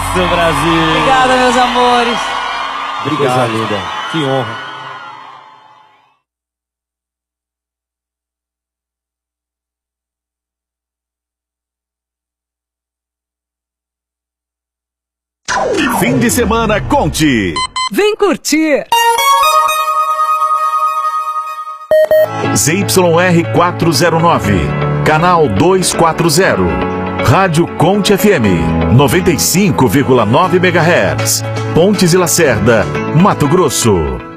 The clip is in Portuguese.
isso, Brasil! Obrigada, meus amores. Obrigado, linda. Que honra. Fim de semana Conte. Vem curtir. ZYR 409, canal 240. Rádio Conte FM, 95,9 MHz. Pontes e Lacerda, Mato Grosso.